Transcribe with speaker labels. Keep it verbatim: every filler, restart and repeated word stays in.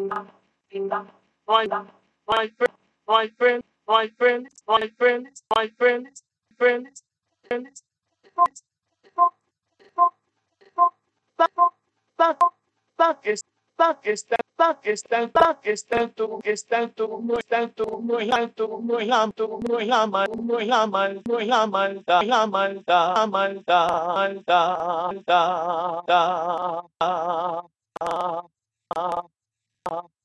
Speaker 1: my my friend, my friend, my friend, my friend, my friend, friend, friend, Pakistan, Pakistan, Pakistan, tu, Pakistan, tu, Pakistan, tu, Pakistan, tu, Pakistan, tu, Pakistan, Pakistan, Pakistan, da, Pakistan, da, Pakistan, da, da, da, da, da, da, da.